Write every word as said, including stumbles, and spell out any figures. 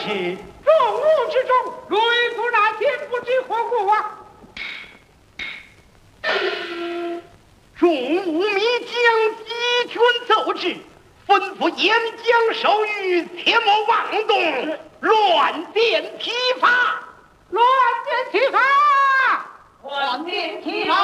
是众武之中，瑞夫那天不知何故啊？ 众武迷将集权奏旨，吩咐沿江守御，切莫妄动，乱箭齐发， 乱箭齐发， 乱箭齐发。